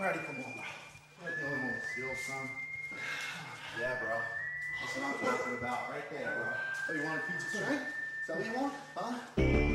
ready. Come on, bro. Right there, one with steel, son. Yeah, bro. That's what I'm talking about right there, bro. Oh, you want a piece of strength? Is that what you want? Huh?